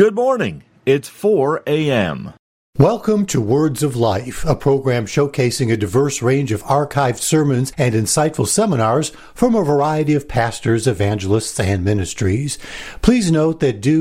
Good morning. It's 4 a.m. Welcome to Words of Life, a program showcasing a diverse range of archived sermons and insightful seminars from a variety of pastors, evangelists, and ministries. Please note that due